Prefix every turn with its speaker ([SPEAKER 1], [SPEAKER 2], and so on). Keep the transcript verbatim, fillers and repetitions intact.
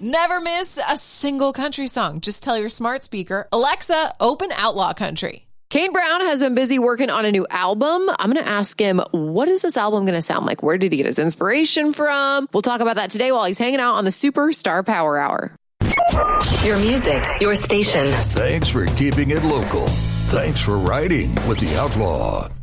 [SPEAKER 1] Never miss a single country song. Just tell your smart speaker, Alexa, open Outlaw Country.
[SPEAKER 2] Kane Brown has been busy working on a new album. I'm going to ask him, what is this album going to sound like? Where did he get his inspiration from? We'll talk about that today while he's hanging out on the Superstar Power Hour.
[SPEAKER 3] Your music, your station.
[SPEAKER 4] Thanks for keeping it local. Thanks for riding with the Outlaw.